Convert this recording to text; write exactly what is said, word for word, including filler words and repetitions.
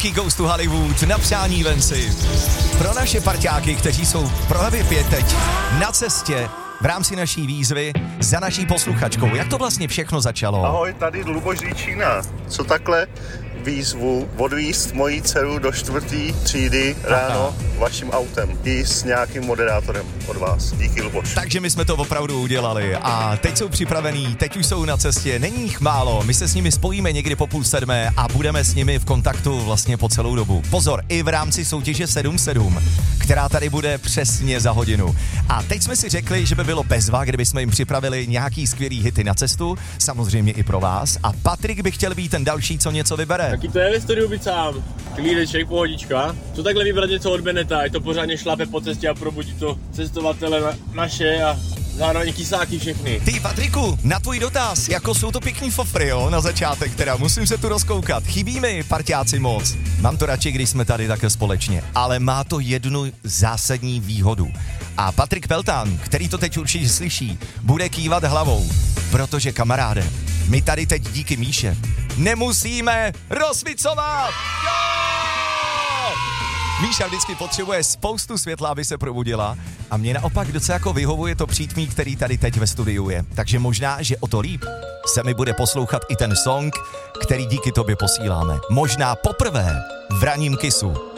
Frankie Goes to Hollywood na přání Venci. Pro naše parťáky, kteří jsou právě pět teď na cestě v rámci naší výzvy za naší posluchačkou. Jak to vlastně všechno začalo? Ahoj, tady Luboš Líčína. Co takhle výzvu odvízt moji dceru do čtvrtý třídy ráno Aha. vaším autem i s nějakým moderátorem od vás. Díky, Luboš. Takže my jsme to opravdu udělali a teď jsou připravení, teď už jsou na cestě, není jich málo, my se s nimi spojíme někdy po půl sedmé a budeme s nimi v kontaktu vlastně po celou dobu. Pozor, i v rámci soutěže sedm sedm, která tady bude přesně za hodinu. A teď jsme si řekli, že by bylo bezva, kdyby jsme jim připravili nějaký skvělý hity na cestu, samozřejmě i pro vás. A Patrik by chtěl být ten další, co něco vybere. Taky to je ve studiu být sám. Klídeček, pohodička. Co takhle vybrat něco od Beneta, ať to pořádně šlape po cestě a probudí to cestovatele na, naše a zároveň kysáky všechny. Ty, Patriku, na tvůj dotaz, jako jsou to pěkný fofry, jo, na začátek teda, musím se tu rozkoukat. Chybí mi, parťáci, moc. Mám to radši, když jsme tady také společně, ale má to jednu zásadní výhodu. A Patrik Peltán, který to teď určitě slyší, bude kývat hlavou, protože kamaráde, my tady teď díky Míše nemusíme rozsvicovat! Jo! Míša vždycky potřebuje spoustu světla, aby se probudila a mě naopak docela jako vyhovuje to přítmí, který tady teď ve studiu je. Takže možná, že o to líp se mi bude poslouchat i ten song, který díky tobě posíláme. Možná poprvé v ranním kisu.